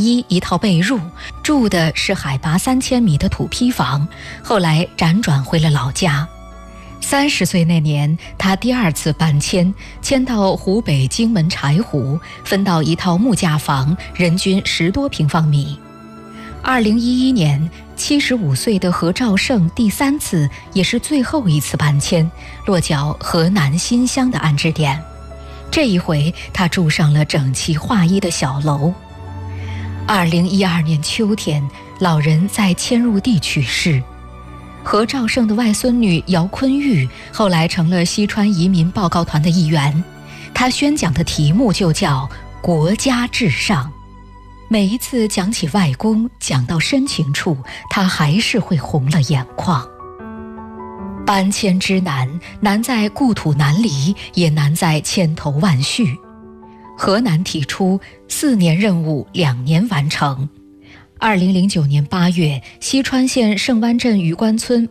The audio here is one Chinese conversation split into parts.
衣、一套被褥，住的是海拔3000米的土坯房，后来辗转回了老家。30岁那年，他第2次搬迁，迁到湖北荆门柴湖，分到一套木架房，人均10多平方米。2011年，75岁的何兆胜第3次也是最后一次搬迁，落脚河南新乡的安置点。这一回，他住上了整齐划一的小楼。2012年秋天，老人在迁入地去世。何兆胜的外孙女姚坤玉后来成了西川移民报告团的一员，她宣讲的题目就叫“国家至上”。每一次讲起外公，讲到深情处，他还是会红了眼眶。搬迁之难，难在故土难离，也难在千头万绪。河南提出4年任务2年完成。2009年8月，西川县盛湾镇渔官村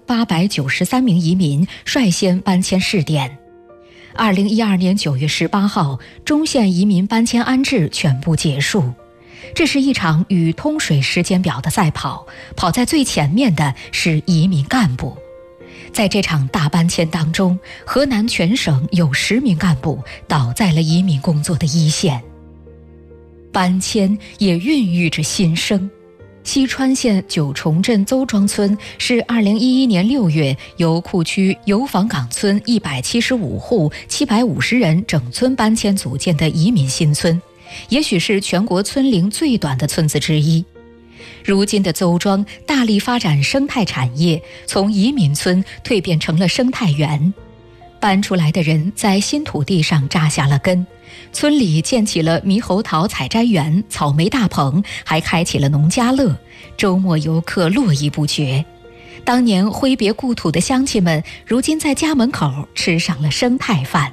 893名移民率先搬迁试点。2012年9月18号，中县移民搬迁安置全部结束。这是一场与通水时间表的赛跑，跑在最前面的是移民干部。在这场大搬迁当中，河南全省有10名干部倒在了移民工作的一线。搬迁也孕育着新生。西川县九重镇邹庄村是2011年6月由库区油坊岗村175户750人整村搬迁组建的移民新村，也许是全国村龄最短的村子之一。如今的邹庄大力发展生态产业，从移民村蜕变成了生态园。搬出来的人在新土地上扎下了根，村里建起了猕猴桃采摘园、草莓大棚，还开启了农家乐，周末游客络绎不绝。当年挥别故土的乡亲们，如今在家门口吃上了生态饭。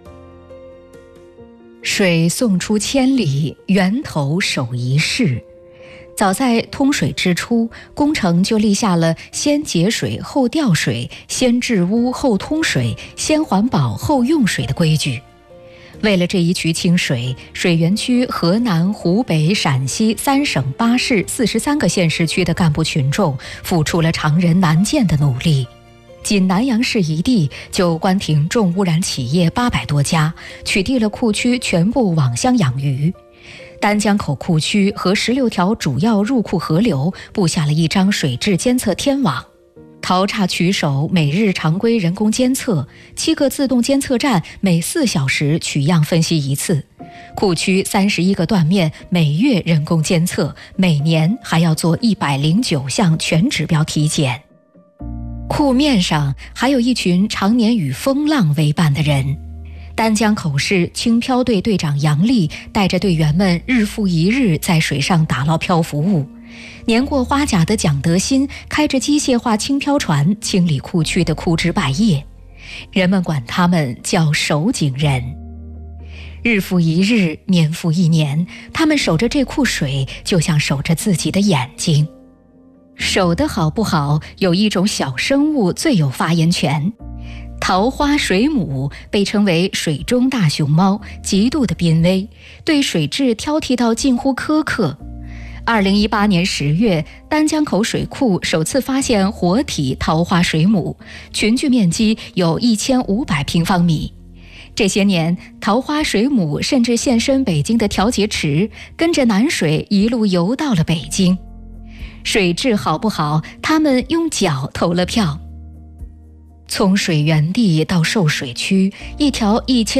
水送出千里，源头守一世。早在通水之初，工程就立下了先节水后调水、先治污后通水、先环保后用水的规矩。为了这一渠清水，水源区河南、湖北、陕西3省8市43个县市区的干部群众付出了常人难见的努力。仅南阳市一地就关停重污染企业800多家，取缔了库区全部网箱养鱼。丹江口库区和16条主要入库河流布下了一张水质监测天网，淘岔取手每日常规人工监测，7个自动监测站每4小时取样分析一次，库区31个断面每月人工监测，每年还要做109项全指标体检。库面上还有一群常年与风浪为伴的人。丹江口市轻漂队队长杨丽带着队员们日复一日在水上打捞漂浮物。年过花甲的蒋德新开着机械化轻漂船清理库区的枯枝败叶，人们管他们叫守井人。日复一日，年复一年，他们守着这库水，就像守着自己的眼睛。守得好不好，有一种小生物最有发言权。桃花水母被称为水中大熊猫，极度的濒危，对水质挑剔到近乎苛刻。2018年10月，丹江口水库首次发现活体桃花水母，群聚面积有1500平方米。这些年，桃花水母甚至现身北京的调节池，跟着南水一路游到了北京。水质好不好，他们用脚投了票。从水源地到受水区，一条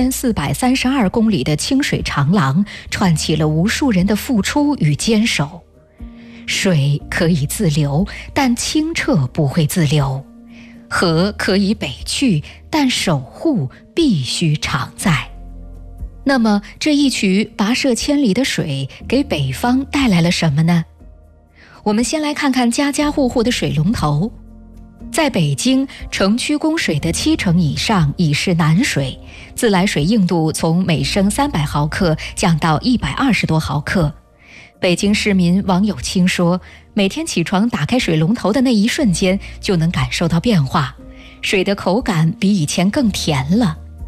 1432公里的清水长廊串起了无数人的付出与坚守。水可以自流，但清澈不会自流；河可以北去，但守护必须常在。那么，这一渠跋涉千里的水给北方带来了什么呢？我们先来看看家家户户的水龙头。在北京，城区供水的70%以上已是南水，自来水硬度从每升300毫克降到120多毫克。北京市民王有清说，每天起床打开水龙头的那一瞬间，就能感受到变化，水的口感比以前更甜了。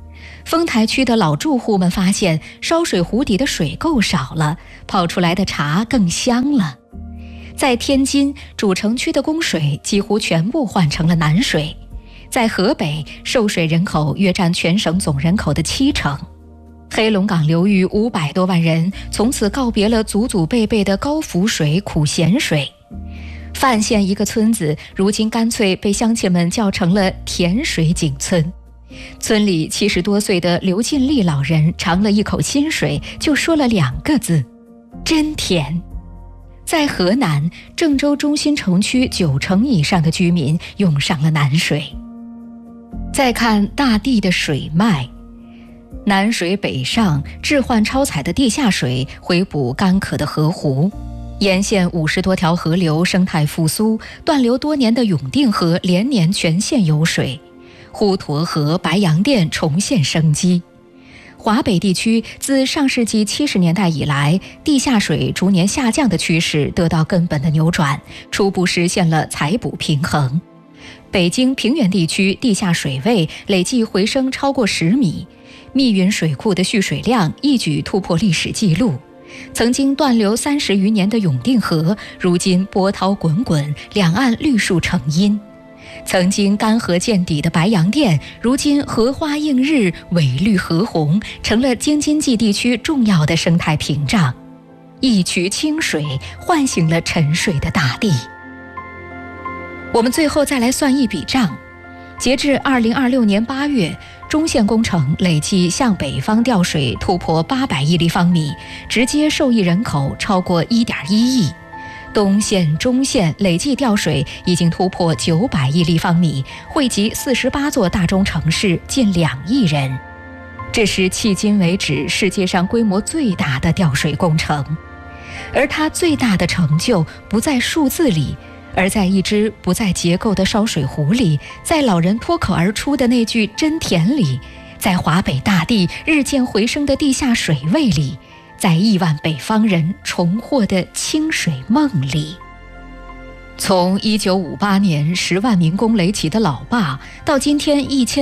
丰台区的老住户们发现，烧水壶底的水够少了，泡出来的茶更香了。在天津，主城区的供水几乎全部换成了南水。在河北，受水人口约占全省总人口的70%。黑龙江流域500多万人从此告别了祖祖辈辈的高浮水、苦咸水。范县一个村子，如今干脆被乡亲们叫成了甜水井村。村里70多岁的刘进利老人尝了一口新水，就说了2个字：真甜。在河南，郑州中心城区90%以上的居民用上了南水。再看大地的水脉，南水北上，置换超采的地下水回补干渴的河湖。沿线50多条河流生态复苏，断流多年的永定河连年全线有水，滹沱河、白洋淀重现生机。华北地区自上世纪70年代以来，地下水逐年下降的趋势得到根本的扭转，初步实现了采补平衡。北京平原地区地下水位累计回升超过10米，密云水库的蓄水量一举突破历史记录。曾经断流30余年的永定河，如今波涛滚滚，两岸绿树成荫。曾经干涸见底的白洋淀，如今荷花映日，尾绿荷红，成了京津冀地区重要的生态屏障。一渠清水唤醒了沉睡的大地。我们最后再来算一笔账，截至2026年8月，中线工程累计向北方调水突破800亿立方米，直接受益人口超过1.1亿。东线、中线累计调水已经突破900亿立方米，惠及48座大中城市，近2亿人。这是迄今为止世界上规模最大的调水工程，而它最大的成就不在数字里，而在一只不在结构的烧水壶里，在老人脱口而出的那句真甜里，在华北大地日渐回升的地下水位里，在亿万北方人重获的清水梦里。从1958年10万民工垒起的老坝，到今天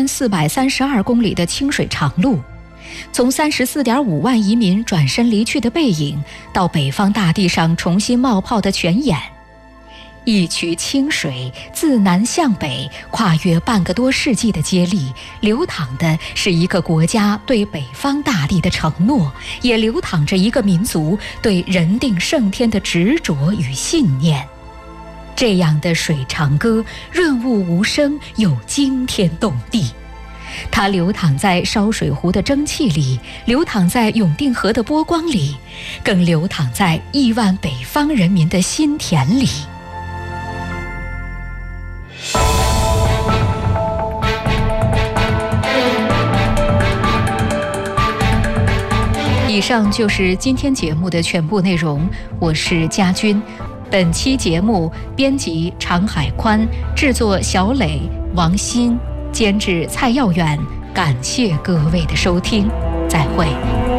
1432公里的清水长路；从34.5万移民转身离去的背影，到北方大地上重新冒泡的泉眼。一渠清水自南向北，跨越半个多世纪的接力，流淌的是一个国家对北方大地的承诺，也流淌着一个民族对人定胜天的执着与信念。这样的水长歌，润物无声又惊天动地。它流淌在烧水壶的蒸汽里，流淌在永定河的波光里，更流淌在亿万北方人民的心田里。以上就是今天节目的全部内容，我是佳君。本期节目编辑常海宽，制作小磊、王鑫，监制蔡耀远。感谢各位的收听，再会。